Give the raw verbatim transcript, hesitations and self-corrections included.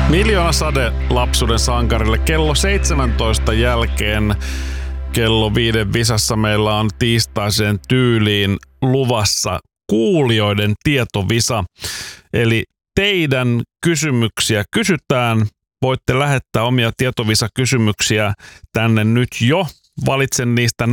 Miljoona sade lapsuuden sankarille. Kello seitsemäntoista jälkeen kello viiden visassa meillä on tiistaiseen tyyliin luvassa kuulijoiden tietovisa. Eli teidän kysymyksiä kysytään. Voitte lähettää omia tietovisa-kysymyksiä tänne nyt jo. Valitsen niistä